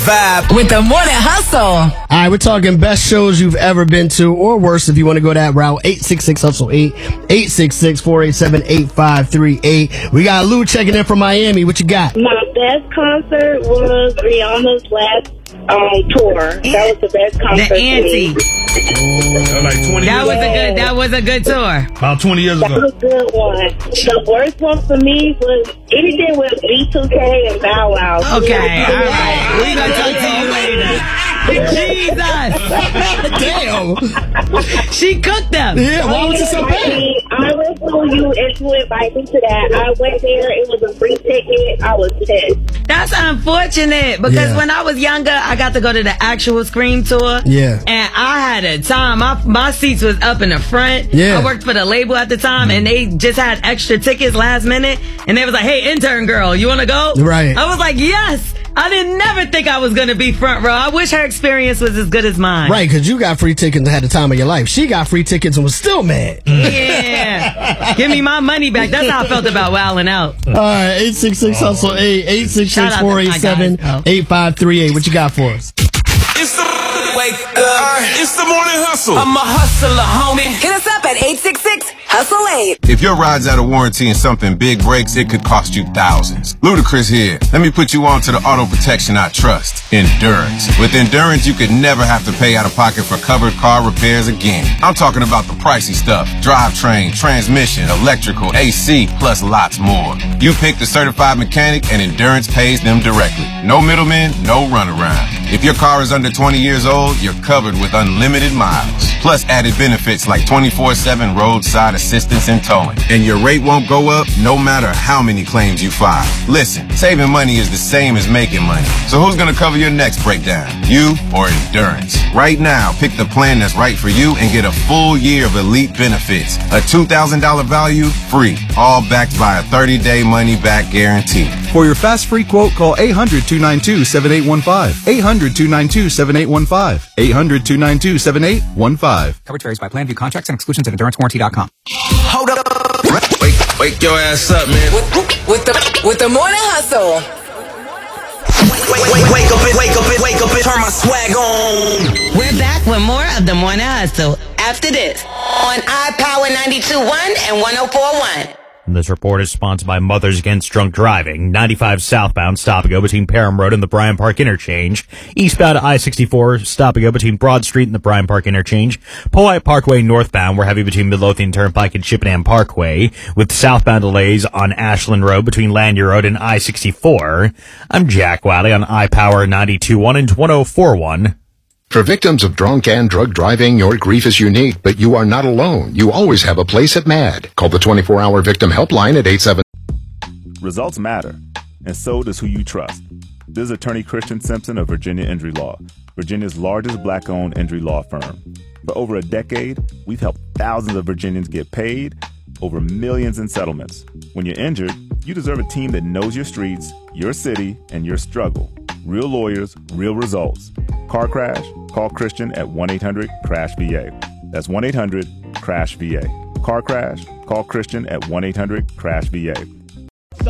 Vibe with the Morning Hustle. All right, we're talking best shows you've ever been to, or worse if you want to go that route. 866-HUSTLE-8, 866-487-8538. We got Lou checking in from Miami. What you got? My best concert was Rihanna's last tour. That was the best concert. The Auntie. Like 20 That was a good tour. About 20 years That ago. was a good one. The worst one for me was anything with B2K and Bow Wow. Okay, all right. We're going to talk to you later. Jesus. Damn. She cooked them. Yeah, why was it so bad? I will pull you into invite me to that. I went there. It was a free ticket. I was pissed. That's unfortunate because Yeah. when I was younger, I got to go to the actual Scream tour. Yeah. And I had a time. My seats was up in the front. Yeah. I worked for the label at the time, and they just had extra tickets last minute. And they was like, "Hey, intern girl, you want to go?" Right. I was like, "Yes." I didn't never think I was going to be front row. I wish her experience was as good as mine. Right, because you got free tickets and had the time of your life. She got free tickets and was still mad. Yeah. Give me my money back. That's how I felt about wilding out. All right, 866-HUSTLE-8, Shout out to my guys, 866-487-8538. What you got for us? It's the wake up. It's the morning hustle. I'm a hustler, homie. Hit us up at 866-HUSTLE-8. If your ride's out of warranty and something big breaks, it could cost you thousands. Ludacris here. Let me put you on to the auto protection I trust. Endurance. With Endurance, you could never have to pay out of pocket for covered car repairs again. I'm talking about the pricey stuff. Drivetrain, transmission, electrical, AC, plus lots more. You pick the certified mechanic and Endurance pays them directly. No middlemen, no runaround. If your car is under 20 years old, you're covered with unlimited miles. Plus added benefits like 24/7 roadside assistance and towing. And your rate won't go up no matter how many claims you file. Listen, saving money is the same as making money. So who's gonna cover your next breakdown? You or Endurance? Right now, pick the plan that's right for you and get a full year of elite benefits. A $2,000 value, free. All backed by a 30-day money-back guarantee. For your fast free quote, call 800-292-7815. 800-292-7815. 800-292-7815. Coverage varies by plan. View contracts and exclusions at EnduranceWarranty.com. Hold up. Wake your ass up, man. With the Morning Hustle. Wake up, turn my swag on. We're back with more of the Morning Hustle after this On iPower 92.1 and 104.1. This report is sponsored by Mothers Against Drunk Driving. 95 southbound, stop and go between Parham Road and the Bryant Park Interchange. Eastbound I-64, stop and go between Broad Street and the Bryant Park Interchange. Polite Parkway northbound, we're heavy between Midlothian Turnpike and Chippenham Parkway, with southbound delays on Ashland Road between Lanier Road and I-64. I'm Jack Wiley on iPower 92.1 and 104.1. For victims of drunk and drug driving, your grief is unique, but you are not alone. You always have a place at MAD. Call the 24-hour victim helpline at 87. Results matter, and so does who you trust. This is attorney Christian Simpson of Virginia Injury Law, Virginia's largest black-owned injury law firm. For over a decade, we've helped thousands of Virginians get paid, over millions in settlements. When you're injured, you deserve a team that knows your streets, your city, and your struggle. Real lawyers, real results. Car crash? Call Christian at 1-800-CRASH-VA. That's 1-800-CRASH-VA. Car crash? Call Christian at 1-800-CRASH-VA.